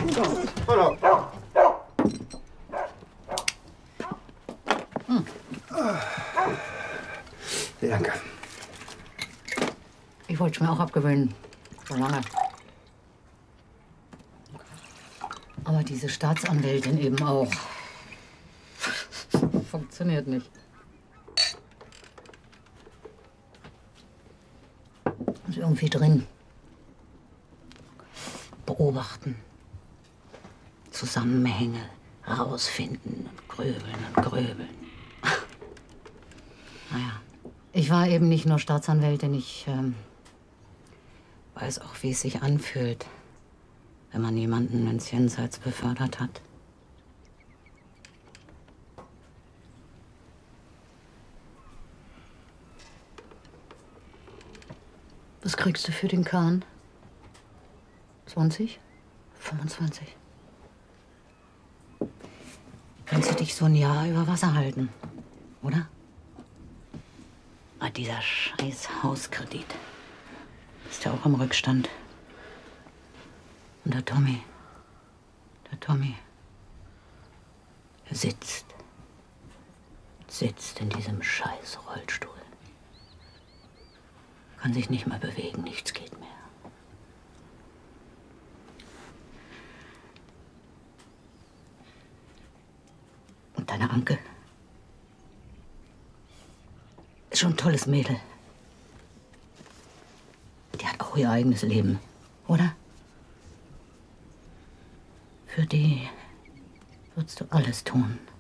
Hallo. Danke. Ich wollte es mir auch abgewöhnen. Schon lange. Aber diese Staatsanwältin eben auch. Funktioniert nicht. Ist irgendwie drin. Beobachten. Zusammenhänge rausfinden und gröbeln. Naja. Ich war eben nicht nur Staatsanwältin, ich weiß auch, wie es sich anfühlt, wenn man jemanden ins Jenseits befördert hat. Was kriegst du für den Kahn? 20? 25? Kannst du dich so ein Jahr über Wasser halten, oder? Ah, dieser scheiß Hauskredit. Ist ja auch im Rückstand. Und der Tommy, er sitzt in diesem scheiß Rollstuhl. Kann sich nicht mehr bewegen, nichts geht mehr. Und deine Anke? Ist schon ein tolles Mädel. Die hat auch ihr eigenes Leben, oder? Für die würdest du alles tun.